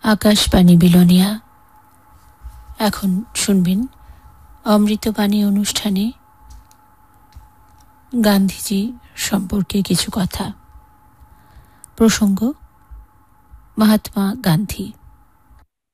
আকাশবাণী বিলোনিয়া। এখন শুনবেন অমৃতবাণী অনুষ্ঠানে গান্ধীজি সম্পর্কে কিছু কথা। প্রসঙ্গ মহাত্মা গান্ধী।